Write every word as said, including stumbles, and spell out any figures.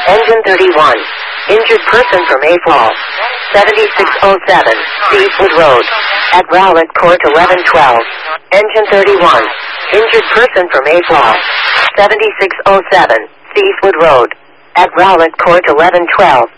Engine thirty-one. Injured person from Mayfall. seventy-six oh seven, Seafood Road. At Rowlett Court eleven twelve. Engine thirty-one. Injured person from Mayfall. seventy-six oh seven, Seafood Road. At Rowlett Court eleven twelve.